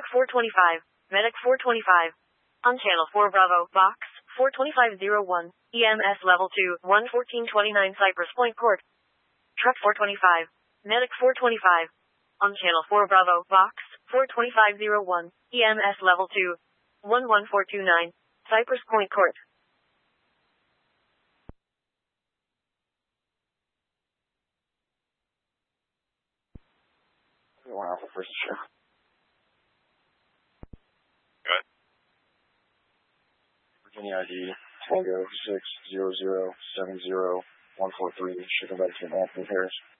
Truck 425, Medic 425. On Channel 4 Bravo, Box 42501, EMS Level 2, 11429 Cypress Point Court. Truck 425, Medic 425. On Channel 4 Bravo, Box 42501, EMS Level 2, 11429 Cypress Point Court. One Alpha first shift. Good. Virginia ID Tango 60070 143, shipping back to Anthony Harris.